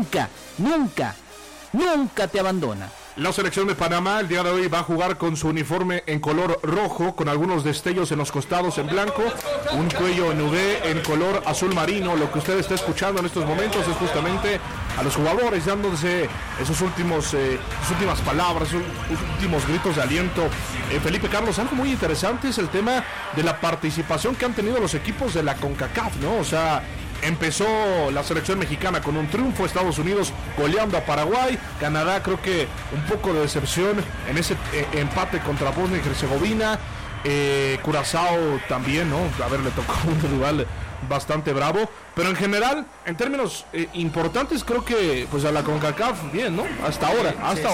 nunca te abandona. La selección de Panamá el día de hoy va a jugar con su uniforme en color rojo, con algunos destellos en los costados en blanco, un cuello en V en color azul marino. Lo que usted está escuchando en estos momentos es justamente a los jugadores dándose sus últimas palabras, sus últimos gritos de aliento. Felipe Carlos, algo muy interesante es el tema de la participación que han tenido los equipos de la CONCACAF, ¿no? O sea, empezó la selección mexicana con un triunfo, Estados Unidos goleando a Paraguay, Canadá creo que un poco de decepción en ese empate contra Bosnia y Herzegovina, Curazao también, ¿no? A ver, le tocó un rival bastante bravo, pero en general, en términos importantes, creo que pues a la CONCACAF bien, ¿no? Hasta ahora.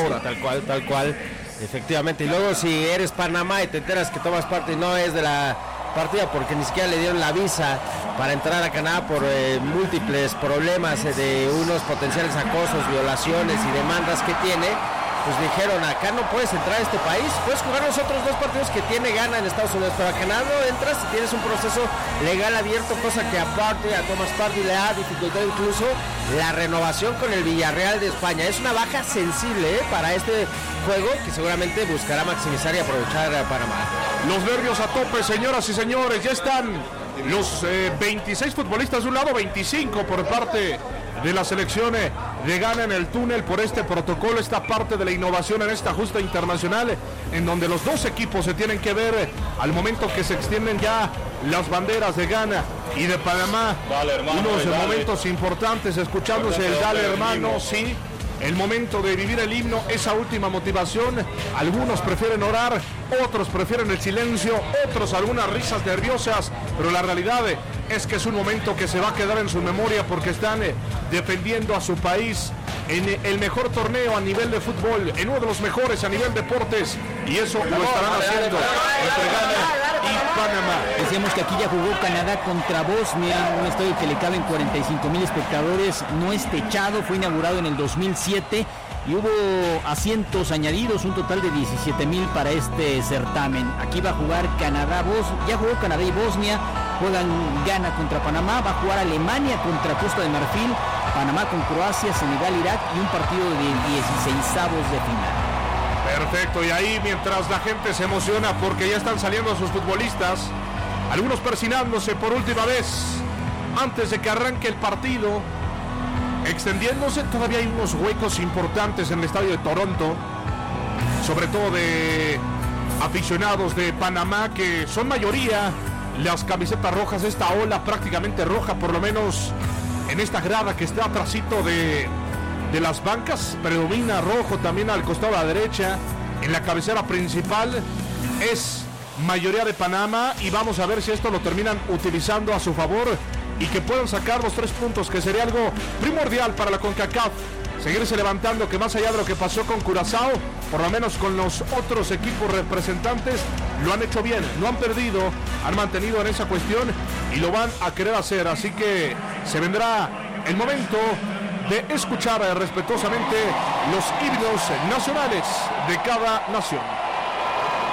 Sí, tal cual, efectivamente. Y luego si eres Panamá y te enteras que tomas parte y no es de la partida porque ni siquiera le dieron la visa para entrar a Canadá por múltiples problemas de unos potenciales acosos, violaciones y demandas que tiene, pues dijeron, acá no puedes entrar a este país, puedes jugar los otros 2 partidos que tiene Ghana en Estados Unidos, pero a Canadá no entras si tienes un proceso legal abierto, cosa que aparte a Thomas Partey le ha dificultado incluso la renovación con el Villarreal de España. Es una baja sensible para este juego que seguramente buscará maximizar y aprovechar a Panamá. Los nervios a tope, señoras y señores, ya están los 26 futbolistas de un lado, 25 por parte de la selección de Ghana en el túnel por este protocolo, esta parte de la innovación en esta justa internacional, en donde los 2 equipos se tienen que ver al momento que se extienden ya las banderas de Ghana y de Panamá. Dale, hermano, unos momentos importantes, escuchándose el dale hermano, sí. El momento de vivir el himno, esa última motivación. Algunos prefieren orar, otros prefieren el silencio, otros algunas risas nerviosas, pero la realidad es que es un momento que se va a quedar en su memoria porque están defendiendo a su país en el mejor torneo a nivel de fútbol, en uno de los mejores a nivel deportes, y eso lo estarán haciendo entre Ghana y Panamá. Decíamos que aquí ya jugó Canadá contra Bosnia, un estadio que le caben 45,000 espectadores, no es techado, fue inaugurado en el 2007 y hubo asientos añadidos, un total de 17,000 para este certamen. Aquí va a jugar Canadá, ya jugó Canadá y Bosnia, juegan Ghana contra Panamá, va a jugar Alemania contra Costa de Marfil, Panamá con Croacia, Senegal, Irak y un partido de 16avos de final. Perfecto, y ahí mientras la gente se emociona porque ya están saliendo sus futbolistas, algunos persinándose por última vez antes de que arranque el partido, extendiéndose, todavía hay unos huecos importantes en el estadio de Toronto, sobre todo de aficionados de Panamá que son mayoría, las camisetas rojas, esta ola prácticamente roja, por lo menos en esta grada que está atrasito de las bancas, predomina rojo también al costado a la derecha. En la cabecera principal es mayoría de Panamá y vamos a ver si esto lo terminan utilizando a su favor y que puedan sacar los 3 puntos, que sería algo primordial para la CONCACAF, seguirse levantando, que más allá de lo que pasó con Curazao, por lo menos con los otros equipos representantes, lo han hecho bien, no han perdido, han mantenido en esa cuestión y lo van a querer hacer, así que se vendrá el momento de escuchar respetuosamente los himnos nacionales de cada nación.